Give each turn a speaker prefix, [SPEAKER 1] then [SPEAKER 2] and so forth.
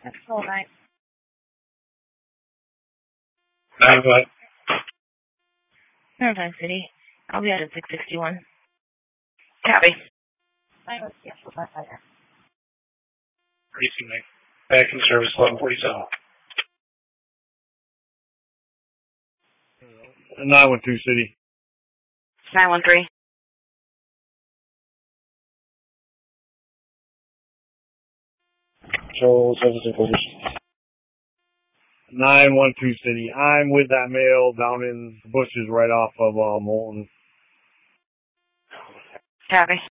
[SPEAKER 1] That's all right.
[SPEAKER 2] 9-1.
[SPEAKER 1] Maritime City. I'll be out at 661.
[SPEAKER 3] Copy.
[SPEAKER 2] Racing Mike. Back in service 1147.
[SPEAKER 4] 912 City.
[SPEAKER 3] 913.
[SPEAKER 2] Control 7
[SPEAKER 4] 912 City. I'm with that male down in the bushes right off of Moulton.
[SPEAKER 3] Copy.